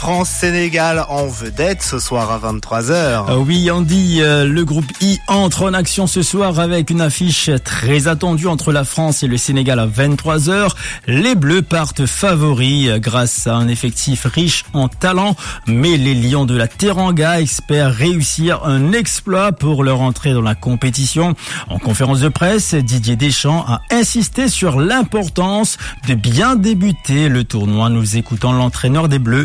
France-Sénégal en vedette ce soir à 23h. Oui, Andy, le groupe I entre en action ce soir avec une affiche très attendue entre la France et le Sénégal à 23h. Les Bleus partent favoris grâce à un effectif riche en talent, mais les Lions de la Teranga espèrent réussir un exploit pour leur entrée dans la compétition. En conférence de presse, Didier Deschamps a insisté sur l'importance de bien débuter le tournoi. Nous écoutons l'entraîneur des Bleus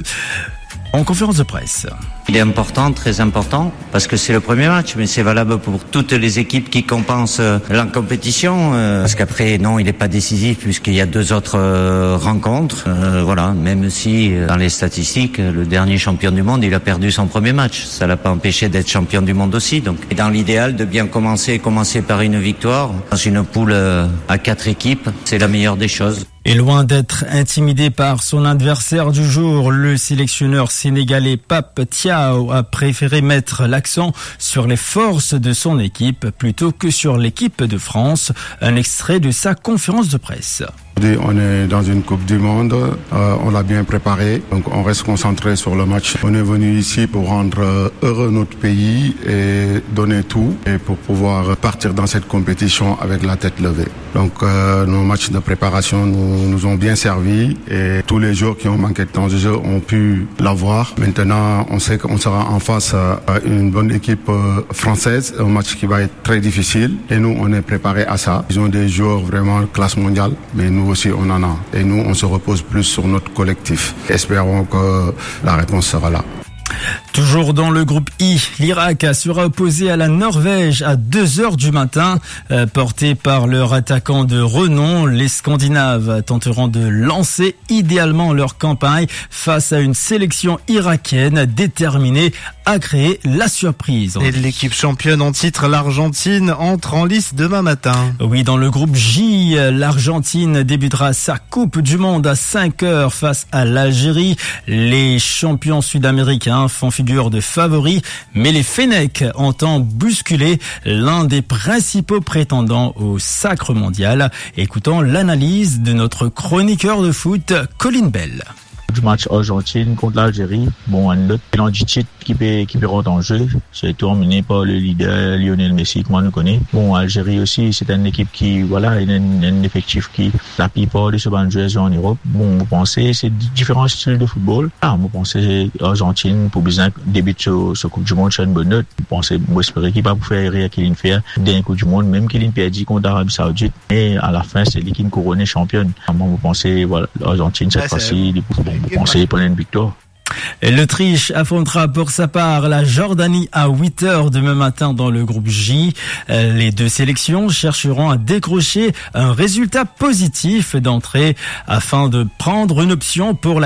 en conférence de presse. Il est important, très important, parce que c'est le premier match, mais c'est valable pour toutes les équipes qui compensent la compétition. Parce qu'après, non, il n'est pas décisif puisqu'il y a 2 autres rencontres. Voilà, même si dans les statistiques, le dernier champion du monde, il a perdu son premier match. Ça l'a pas empêché d'être champion du monde aussi. Donc, dans l'idéal, de bien commencer par une victoire dans une poule à 4 équipes, c'est la meilleure des choses. Et loin d'être intimidé par son adversaire du jour, le sélectionneur sénégalais Pape Thiaw a préféré mettre l'accent sur les forces de son équipe plutôt que sur l'équipe de France. Un extrait de sa conférence de presse. On est dans une Coupe du Monde, on l'a bien préparé, donc on reste concentré sur le match. On est venu ici pour rendre heureux notre pays et donner tout et pour pouvoir partir dans cette compétition avec la tête levée. Donc nos matchs de préparation nous ont bien servi et tous les jours qui ont manqué de temps de jeu ont pu l'avoir. Maintenant, on sait qu'on sera en face à une bonne équipe française, un match qui va être très difficile et nous on est préparé à ça. Ils ont des joueurs vraiment classe mondiale, mais nous aussi on en a et nous on se repose plus sur notre collectif. Espérons que la réponse sera là. Toujours dans le groupe I, l'Irak sera opposé à la Norvège à 2h du matin. Porté par leur attaquant de renom, les Scandinaves tenteront de lancer idéalement leur campagne face à une sélection irakienne déterminée à créer la surprise. Et l'équipe championne en titre, l'Argentine, entre en lice demain matin. Oui, dans le groupe J, l'Argentine débutera sa Coupe du Monde à 5h face à l'Algérie. Les champions sud-américains font figure de favoris, mais les Fennecs entendent bousculer l'un des principaux prétendants au sacre mondial. Écoutons l'analyse de notre chroniqueur de foot, Colin Bell. Du match Argentine contre l'Algérie, bon, un autre bilan du titre qui peut rentrer en jeu, c'est tout emmené par le leader Lionel Messi, que moi nous connais. Bon, Algérie aussi, c'est une équipe qui, voilà, il y a un effectif qui, la plupart de ce band joueurs en Europe. Bon, vous pensez, c'est différents styles de football. Vous pensez, Argentine, pour bien débuter ce Coupe du Monde, c'est une bonne note. Vous pensez, vous espérez qu'il va vous faire rire qu'il fait d'un Coupe du Monde, même qu'il perdit contre l'Arabie Saoudite. Et à la fin, c'est lui qui est couronné championne. Vous pensez, voilà, l'Argentine, cette fois-ci, vous pensez pour une victoire. L'Autriche affrontera pour sa part la Jordanie à 8h demain matin dans le groupe J. Les deux sélections chercheront à décrocher un résultat positif d'entrée afin de prendre une option pour la